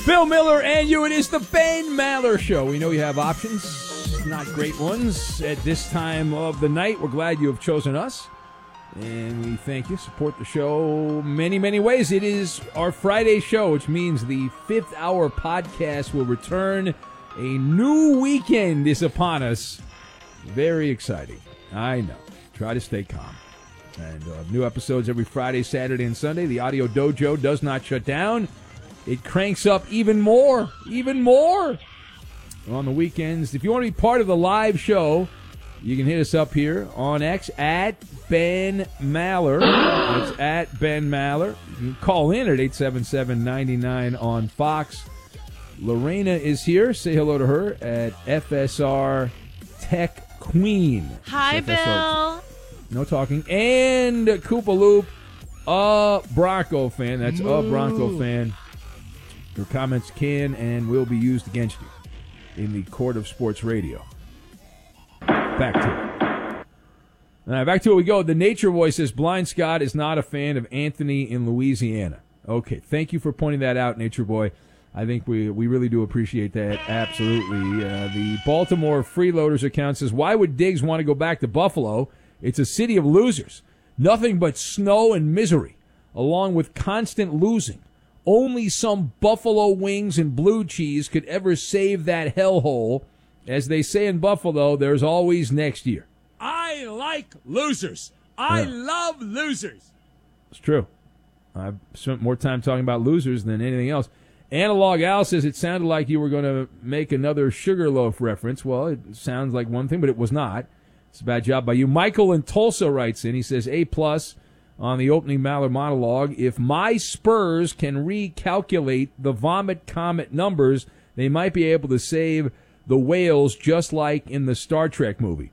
Bill Miller and you. It is the Ben Maller Show. We know you have options, not great ones, at this time of the night. We're glad you have chosen us, and we thank you. Support the show many, many ways. It is our Friday show, which means the fifth hour podcast will return. A new weekend is upon us. Very exciting. I know. Try to stay calm. And new episodes every Friday, Saturday, and Sunday. The Audio Dojo does not shut down. It cranks up even more on the weekends. If you want to be part of the live show, you can hit us up here on X at Ben Maller. It's at Ben Maller. You can call in at 877-99 on Fox. Lorena is here. Say hello to her at FSR Tech Queen. Hi, Bill. No talking. And Koopa Loop, a Bronco fan. That's a Bronco fan. Your comments can and will be used against you in the court of sports radio. Back to it. All right, back to it we go. The Nature Boy says Blind Scott is not a fan of Anthony in Louisiana. Okay, thank you for pointing that out, Nature Boy. I think we really do appreciate that. Absolutely. The Baltimore Freeloaders account says, why would Diggs want to go back to Buffalo? It's a city of losers. Nothing but snow and misery, along with constant losing. Only some buffalo wings and blue cheese could ever save that hellhole. As they say in Buffalo, there's always next year. I like losers. I love losers. It's true. I've spent more time talking about losers than anything else. Analog Al says it sounded like you were going to make another Sugarloaf reference. Well, it sounds like one thing, but it was not. It's a bad job by you. Michael in Tulsa writes in. He says, A+ on the opening Maller monologue. If my Spurs can recalculate the Vomit Comet numbers, they might be able to save the whales just like in the Star Trek movie.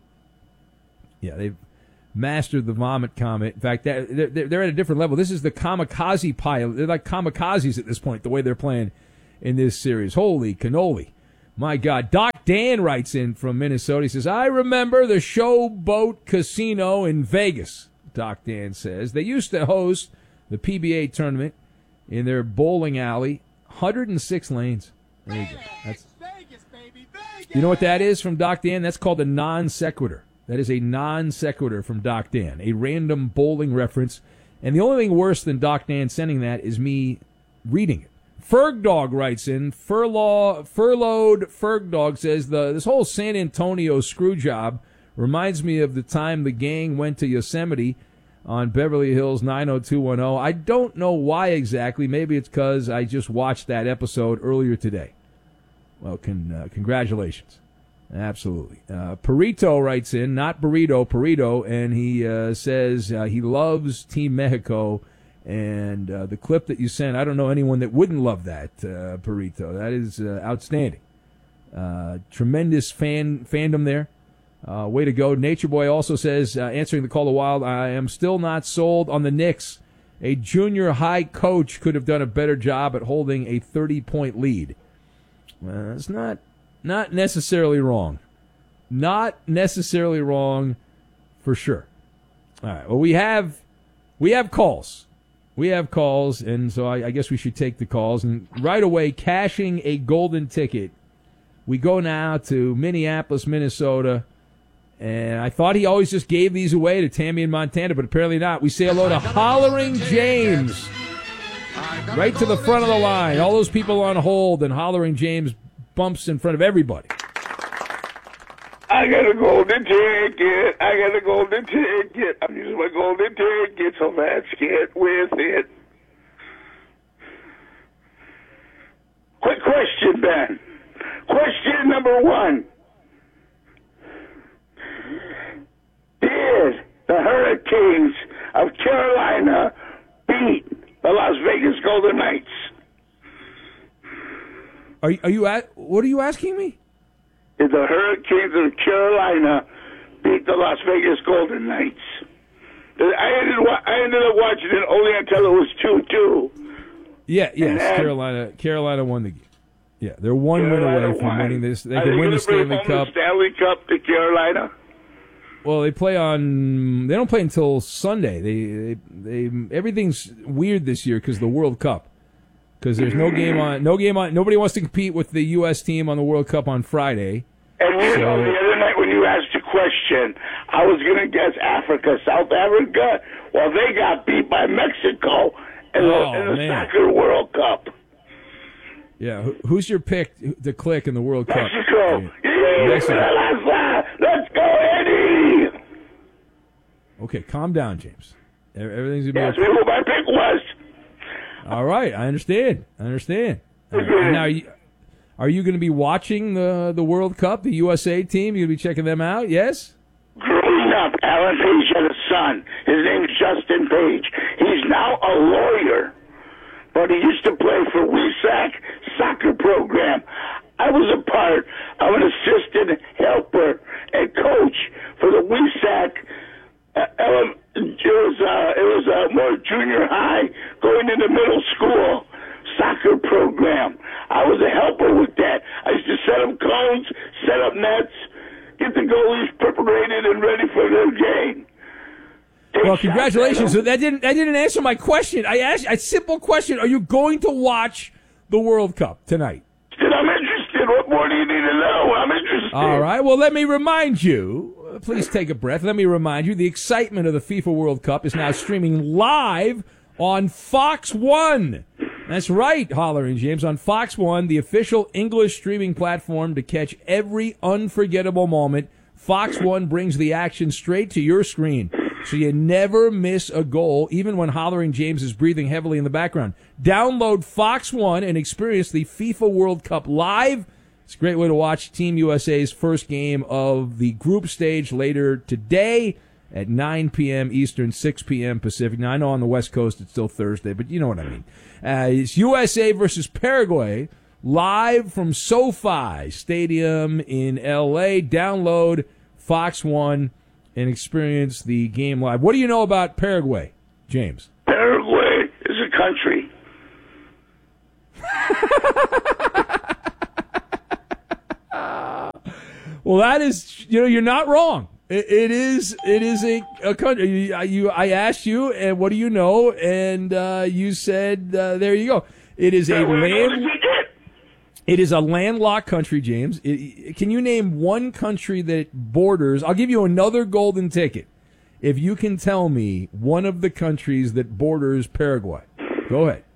Yeah, they've mastered the Vomit Comet. In fact, they're at a different level. This is the kamikaze pilot. They're like kamikazes at this point, the way they're playing in this series. Holy cannoli. My God. Doc Dan writes in from Minnesota. He says, I remember the Showboat Casino in Vegas, Doc Dan says. They used to host the PBA tournament in their bowling alley. 106 lanes. There you go. That's Vegas, baby. Vegas. You know what that is from Doc Dan? That's called a non sequitur. That is a non sequitur from Doc Dan, a random bowling reference. And the only thing worse than Doc Dan sending that is me reading it. Fergdog writes in, furloughed Fergdog says, this whole San Antonio screw job reminds me of the time the gang went to Yosemite on Beverly Hills 90210. I don't know why exactly. Maybe it's because I just watched that episode earlier today. Well, congratulations. Absolutely. Perito writes in, not burrito, Perito, and he says he loves Team Mexico. And the clip that you sent, I don't know anyone that wouldn't love that, Perito. That is outstanding. Tremendous fandom there. Way to go. Nature Boy also says, answering the call of wild, I am still not sold on the Knicks. A junior high coach could have done a better job at holding a 30-point lead. It's not necessarily wrong. Not necessarily wrong for sure. All right. Well, we have calls. We have calls, and so I guess we should take the calls. And right away, cashing a golden ticket, we go now to Minneapolis, Minnesota. And I thought he always just gave these away to Tammy in Montana, but apparently not. We say hello to Hollering James. Right to the front of the line. All those people on hold, and Hollering James bumps in front of everybody. I got a golden ticket. I got a golden ticket. I'm using my golden ticket, so let's get with it. Quick question, Ben. Question number one. Did the Hurricanes of Carolina beat the Las Vegas Golden Knights? What are you asking me? Did the Hurricanes of Carolina beat the Las Vegas Golden Knights? I ended up watching it only until it was 2-2. Yes, Carolina won the game. Yeah, they're one win away from winning this. They can win the Stanley Cup. The Stanley Cup to Carolina. Well, they don't play until Sunday. They everything's weird this year because of the World Cup. because there's no game on. Nobody wants to compete with the U.S. team on the World Cup on Friday. And you know, the other night when you asked the question, I was going to guess Africa, South Africa. Well, they got beat by Mexico in the Soccer World Cup. Yeah, who's your pick to click in the World Cup? Mexico. Let's go, Eddie. Okay, calm down, James. Everything's going to be That's okay. who my pick was. All right, I understand. Now, are you going to be watching the World Cup, the USA team? You going to be checking them out? Yes. Growing up, Alan Page had a son. His name's Justin Page. He's now a lawyer, but he used to play for WESAC soccer program. I was a part of an assistant helper and coach for the WESAC. It was more junior high going into middle school soccer program. I was a helper with that. I used to set up cones, set up nets, get the goalies preparated and ready for their game. Well, congratulations. So that didn't answer my question. I asked a simple question. Are you going to watch the World Cup tonight? I'm interested. What more do you need to know? I'm interested. All right. Well, let me remind you. Please take a breath. Let me remind you, the excitement of the FIFA World Cup is now streaming live on Fox One. That's right, Hollering James, on Fox One, the official English streaming platform to catch every unforgettable moment. Fox One brings the action straight to your screen, so you never miss a goal, even when Hollering James is breathing heavily in the background. Download Fox One and experience the FIFA World Cup live. It's a great way to watch Team USA's first game of the group stage later today at 9 p.m. Eastern, 6 p.m. Pacific. Now, I know on the West Coast it's still Thursday, but you know what I mean. It's USA versus Paraguay, live from SoFi Stadium in L.A. Download Fox One and experience the game live. What do you know about Paraguay, James? Paraguay is a country. Well, that is, you're not wrong. It is a country. I asked you, and what do you know? And you said, there you go. It is a landlocked country, James. Can you name one country that borders? I'll give you another golden ticket if you can tell me one of the countries that borders Paraguay. Go ahead.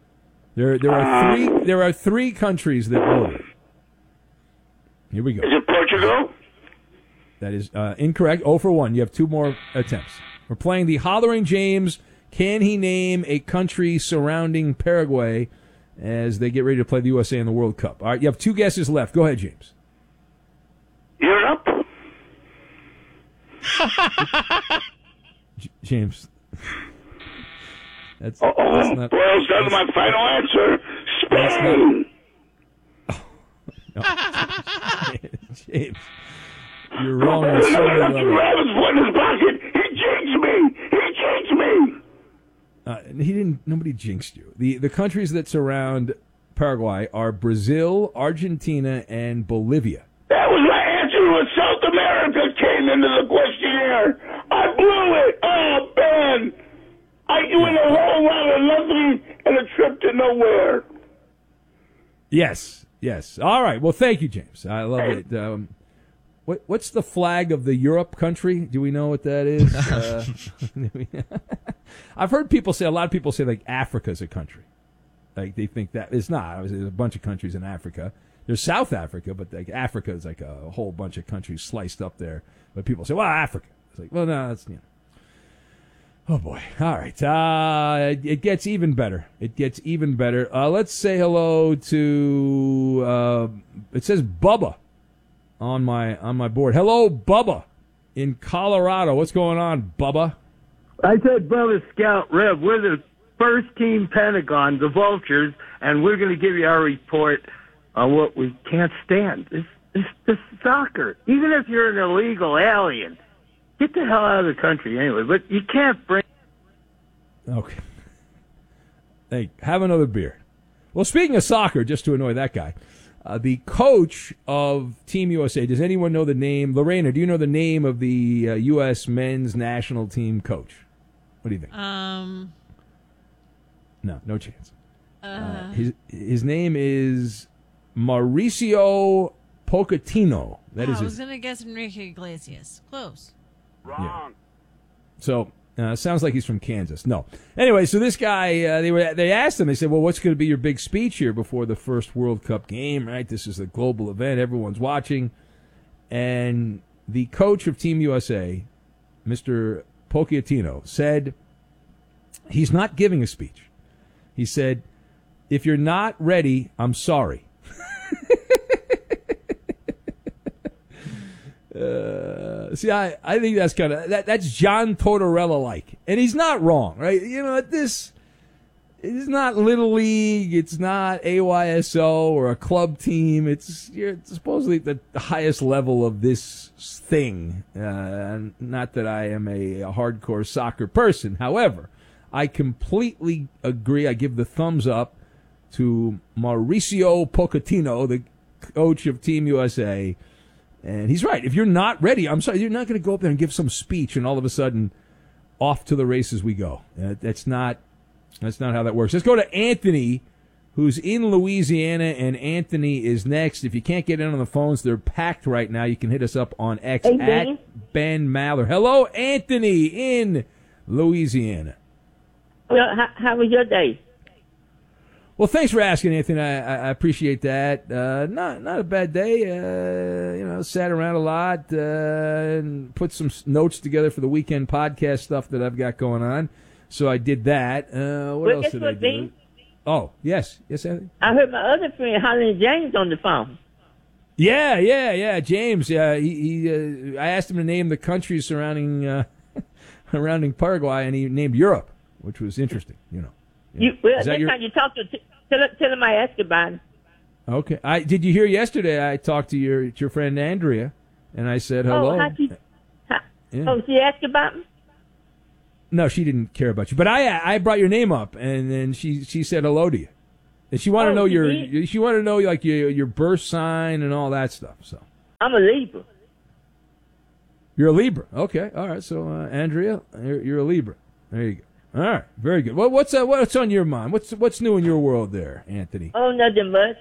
There are three countries that border. Here we go. Is it Portugal? That is incorrect. 0 for 1. You have 2 more attempts. We're playing the Hollering James. Can he name a country surrounding Paraguay as they get ready to play the USA in the World Cup? All right, you have 2 guesses left. Go ahead, James. Europe? James. That's boils down to my final answer. Spain. No. James, you're wrong on so many levels. Rabbit's foot in his pocket. He jinxed me. He didn't. Nobody jinxed you. The countries that surround Paraguay are Brazil, Argentina, and Bolivia. That was my answer when South America came into the questionnaire. I blew it. Oh, Ben. I went a whole lot of nothing and a trip to nowhere. Yes. All right. Well, thank you, James. I love it. What's the flag of the Europe country? Do we know what that is? I've heard a lot of people say like Africa's a country. Like they think that it's not. There's a bunch of countries in Africa. There's South Africa, but like Africa is like a whole bunch of countries sliced up there. But people say, well, Africa. It's like, well, no, that's Oh, boy. All right. It gets even better. Let's say hello to, it says Bubba on my board. Hello, Bubba in Colorado. What's going on, Bubba? I said, Bubba Scout Rev, we're the first team Pentagon, the Vultures, and we're going to give you our report on what we can't stand. It's soccer. Even if you're an illegal alien, get the hell out of the country anyway. But you can't bring... Okay. Hey, have another beer. Well, speaking of soccer, just to annoy that guy, the coach of Team USA, does anyone know the name? Lorena, do you know the name of the U.S. men's national team coach? What do you think? No. No chance. His name is Mauricio Pochettino. That is I was his. going to guess Enrique Iglesias. Close. Wrong. So sounds like he's from Kansas. No. Anyway, so this guy, they asked him. They said, "Well, what's going to be your big speech here before the first World Cup game? Right? This is a global event. Everyone's watching." And the coach of Team USA, Mr. Pochettino, said he's not giving a speech. He said, "If you're not ready, I'm sorry." I think that's kind of that's John Tortorella like, and he's not wrong, right? You know, this is not Little League, it's not AYSO or a club team. It's supposedly the highest level of this thing. Not that I am a hardcore soccer person, however, I completely agree. I give the thumbs up to Mauricio Pochettino, the coach of Team USA. And he's right. If you're not ready, I'm sorry, you're not going to go up there and give some speech and all of a sudden off to the races we go. That's not how that works. Let's go to Anthony, who's in Louisiana, and Anthony is next. If you can't get in on the phones, they're packed right now. You can hit us up on X at Ben Maller. Hello, Anthony in Louisiana. Well, how was your day? Well, thanks for asking, Anthony. I appreciate that. Not a bad day. Sat around a lot and put some notes together for the weekend podcast stuff that I've got going on. So I did that. What else did I do? Dean? Oh, yes, Anthony. I heard my other friend, Holland James, on the phone. Yeah, James. He I asked him to name the countries surrounding Paraguay, and he named Europe, which was interesting. You know. Yeah. Next time you talk to tell him I asked about him. Okay. Did you hear yesterday? I talked to your friend Andrea, and I said hello. Oh, she asked about him? No, she didn't care about you, but I brought your name up, and then she said hello to you, and she wanted to know your birth sign and all that stuff. So I'm a Libra. You're a Libra. Okay. All right. So Andrea, you're a Libra. There you go. All right, very good. Well, what's on your mind? What's new in your world there, Anthony? Oh, nothing much.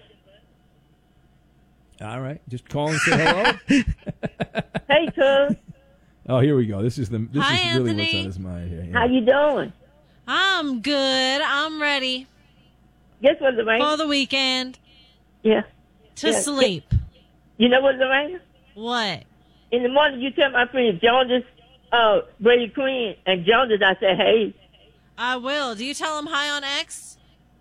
All right, just call and say hello. Hey, cuz. Oh, here we go. This is really Anthony. what's on his mind here. Yeah. How you doing? I'm good. I'm ready Guess what, Lorraine? for the weekend Yeah. to Yeah. sleep. You know what, Lorraine? What? In the morning, you tell my friend Jonas, Brady Queen, and Jonas, I say, hey. I will. Do you tell him hi on X?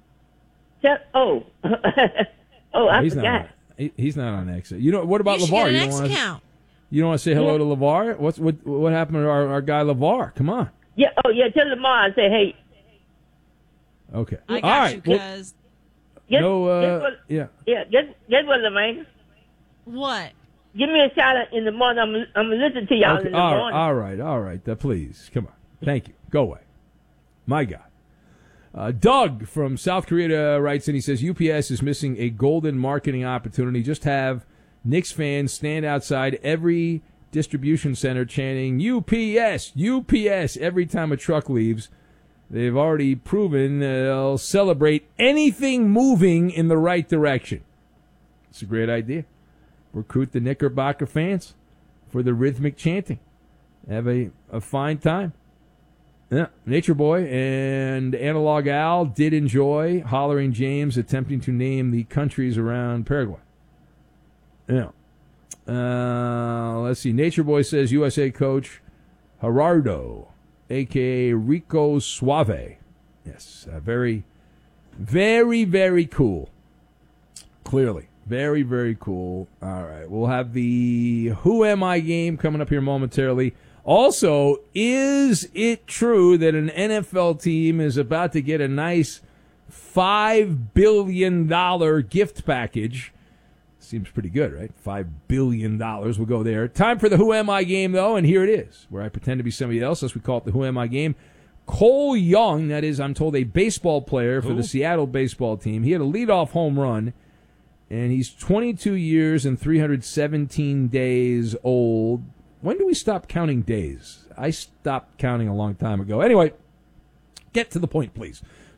I He's forgot. He's not on X. You know what about You should LeVar? get an You X don't want account. you don't want to say hello to LeVar? What happened to our guy LeVar? Come on. Yeah. Oh, yeah. Tell Lamar I say, hey. Okay. I got All right. you, Well, cuz. Guess no. Yeah. Guess what, Lorraine? What? Give me a shout out in the morning. I'm gonna listen to y'all Okay. in the morning. All right. Please, come on. Thank you. Go away. My God. Doug from South Korea writes in. He says UPS is missing a golden marketing opportunity. Just have Knicks fans stand outside every distribution center chanting UPS, UPS every time a truck leaves. They've already proven they'll celebrate anything moving in the right direction. It's a great idea. Recruit the Knickerbocker fans for the rhythmic chanting. Have a fine time. Yeah, Nature Boy and Analog Al did enjoy Hollering James attempting to name the countries around Paraguay. Yeah. Let's see. Nature Boy says USA coach Gerardo, a.k.a. Rico Suave. Yes, very, very, very cool. Clearly. Very, very cool. All right. We'll have the Who Am I game coming up here momentarily. Also, is it true that an NFL team is about to get a nice $5 billion gift package? Seems pretty good, right? $5 billion. We'll go there. Time for the Who Am I game, though, and here it is, where I pretend to be somebody else, as we call it the Who Am I game. Cole Young, that is, I'm told, a baseball player for the Seattle baseball team. He had a leadoff home run, and he's 22 years and 317 days old. When do we stop counting days? I stopped counting a long time ago. Anyway, get to the point, please.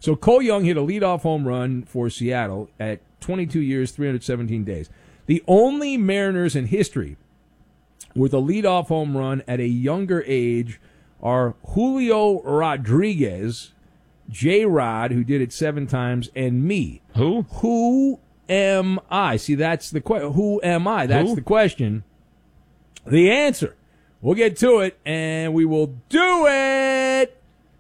So Cole Young hit a leadoff home run for Seattle at 22 years, 317 days. The only Mariners in history with a leadoff home run at a younger age are Julio Rodriguez, J-Rod, who did it 7 times, and me. Who? Who am I? See, that's the question. Who am I? That's the question. The answer. We'll get to it, and we will do it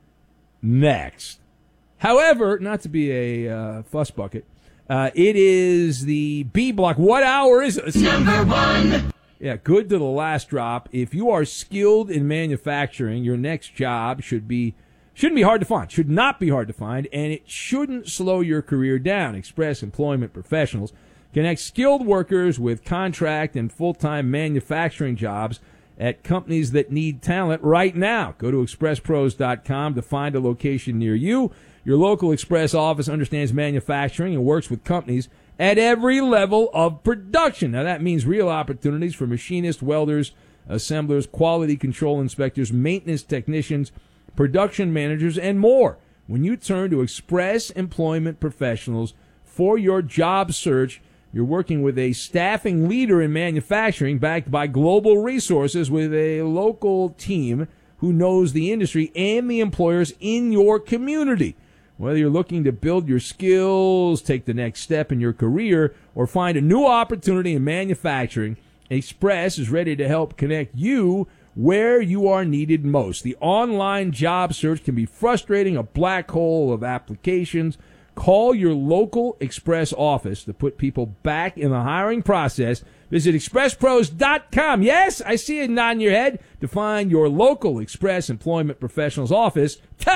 next. However, not to be a fuss bucket, it is the B block. What hour is it? Number 1. Yeah, good to the last drop. If you are skilled in manufacturing, your next job shouldn't be hard to find. Should not be hard to find, and it shouldn't slow your career down. Express Employment Professionals connect skilled workers with contract and full-time manufacturing jobs at companies that need talent right now. Go to expresspros.com to find a location near you. Your local Express office understands manufacturing and works with companies at every level of production. Now, that means real opportunities for machinists, welders, assemblers, quality control inspectors, maintenance technicians, production managers, and more. When you turn to Express Employment Professionals for your job search, you're working with a staffing leader in manufacturing backed by global resources with a local team who knows the industry and the employers in your community. Whether you're looking to build your skills, take the next step in your career, or find a new opportunity in manufacturing, Express is ready to help connect you where you are needed most. The online job search can be frustrating, a black hole of applications. Call your local Express office to put people back in the hiring process. Visit expresspros.com. Yes, I see it nodding your head to find your local Express Employment Professionals office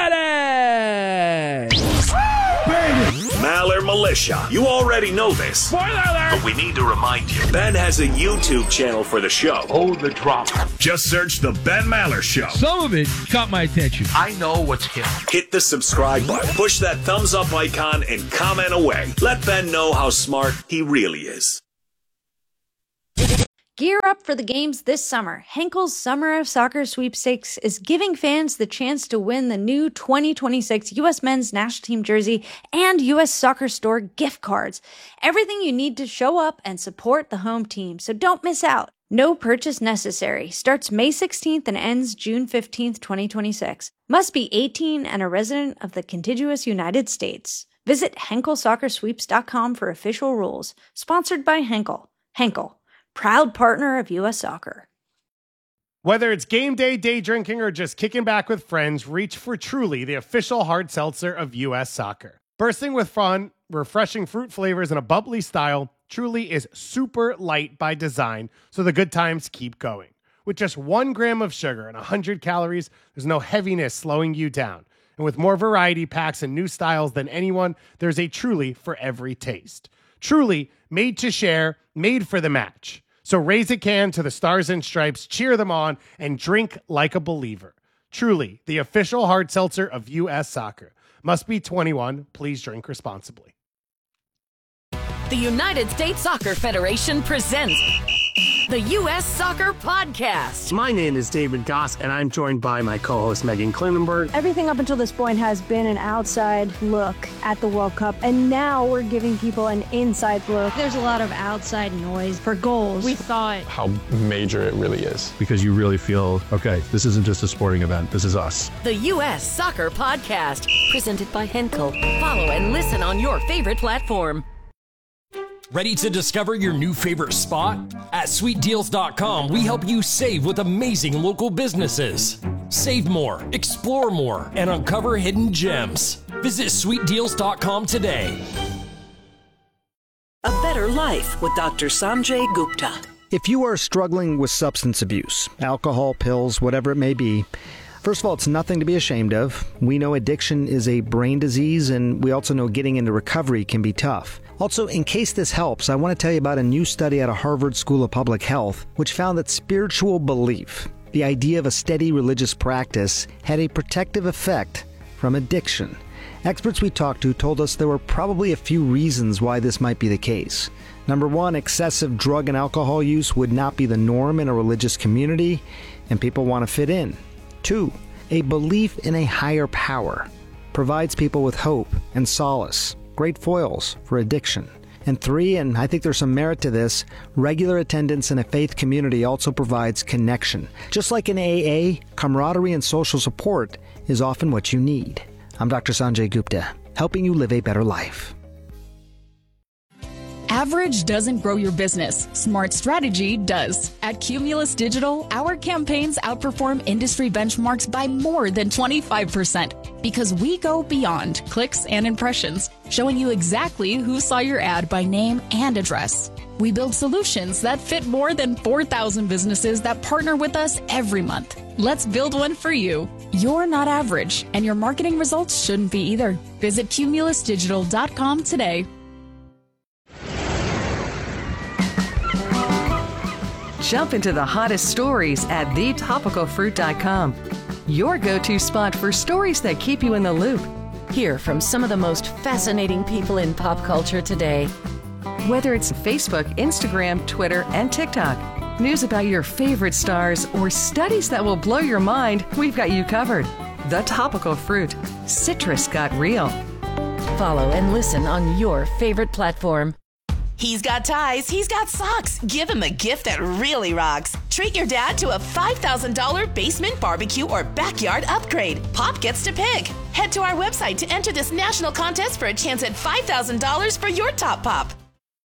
today. Maller Militia. You already know this. Spoiler alert! But we need to remind you. Ben has a YouTube channel for the show. Hold the drop. Just search The Ben Maller Show. Some of it caught my attention. I know what's hip. Hit the subscribe button, push that thumbs up icon, and comment away. Let Ben know how smart he really is. Gear up for the games this summer. Henkel's Summer of Soccer Sweepstakes is giving fans the chance to win the new 2026 U.S. Men's National Team jersey and U.S. Soccer Store gift cards. Everything you need to show up and support the home team, so don't miss out. No purchase necessary. Starts May 16th and ends June 15th, 2026. Must be 18 and a resident of the contiguous United States. Visit HenkelSoccerSweeps.com for official rules. Sponsored by Henkel. Henkel, proud partner of U.S. Soccer. Whether it's game day, day drinking, or just kicking back with friends, reach for Truly, the official hard seltzer of U.S. Soccer. Bursting with fun, refreshing fruit flavors, and a bubbly style, Truly is super light by design, so the good times keep going. With just 1 gram of sugar and 100 calories, there's no heaviness slowing you down. And with more variety packs and new styles than anyone, there's a Truly for every taste. Truly, made to share, made for the match. So raise a can to the Stars and Stripes, cheer them on, and drink like a believer. Truly, the official hard seltzer of U.S. Soccer. Must be 21. Please drink responsibly. The United States Soccer Federation presents the U.S. Soccer Podcast. My name is David Goss, and I'm joined by my co-host Megan Klinenberg. Everything up until this point has been an outside look at the World Cup, and now we're giving people an inside look. There's a lot of outside noise for goals. We thought how major it really is. Because you really feel, okay, this isn't just a sporting event, this is us. The U.S. Soccer Podcast, presented by Henkel. Follow and listen on your favorite platform. Ready to discover your new favorite spot? At SweetDeals.com, we help you save with amazing local businesses. Save more, explore more, and uncover hidden gems. Visit SweetDeals.com today. A better life with Dr. Sanjay Gupta. If you are struggling with substance abuse, alcohol, pills, whatever it may be, first of all, it's nothing to be ashamed of. We know addiction is a brain disease, and we also know getting into recovery can be tough. Also, in case this helps, I want to tell you about a new study out of Harvard School of Public Health, which found that spiritual belief, the idea of a steady religious practice, had a protective effect from addiction. Experts we talked to told us there were probably a few reasons why this might be the case. Number one, excessive drug and alcohol use would not be the norm in a religious community, and people want to fit in. 2, a belief in a higher power. provides people with hope and solace, great foils for addiction. And 3, and I think there's some merit to this, regular attendance in a faith community also provides connection. Just like in AA, camaraderie and social support is often what you need. I'm Dr. Sanjay Gupta, helping you live a better life. Average doesn't grow your business. Smart strategy does. At Cumulus Digital, our campaigns outperform industry benchmarks by more than 25% because we go beyond clicks and impressions, showing you exactly who saw your ad by name and address. We build solutions that fit more than 4,000 businesses that partner with us every month. Let's build one for you. You're not average, and your marketing results shouldn't be either. Visit cumulusdigital.com today. Jump into the hottest stories at thetopicalfruit.com. Your go-to spot for stories that keep you in the loop. Hear from some of the most fascinating people in pop culture today. Whether it's Facebook, Instagram, Twitter, and TikTok, news about your favorite stars, or studies that will blow your mind, we've got you covered. The Topical Fruit. Citrus got real. Follow and listen on your favorite platform. He's got ties, he's got socks. Give him a gift that really rocks. Treat your dad to a $5,000 basement barbecue or backyard upgrade. Pop gets to pick. Head to our website to enter this national contest for a chance at $5,000 for your top pop.